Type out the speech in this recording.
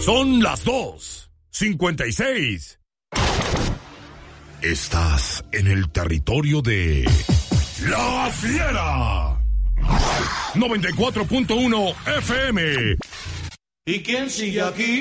Son las 2:56. Estás en el territorio de La Fiera. 94.1 FM. ¿Y quién sigue aquí?